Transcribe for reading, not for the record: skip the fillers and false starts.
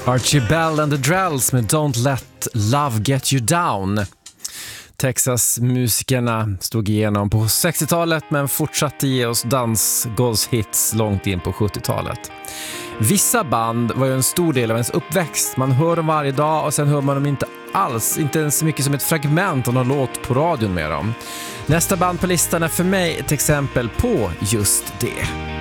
Archie Bell and the Drells med Don't Let Love Get You Down. Texas-musikerna stod igenom på 60-talet men fortsatte ge oss dansgolvshits långt in på 70-talet. Vissa band var ju en stor del av ens uppväxt. Man hör dem varje dag och sen hör man dem inte alls, inte ens så mycket som ett fragment av någon låt på radion med dem. Nästa band på listan är för mig ett exempel på just det.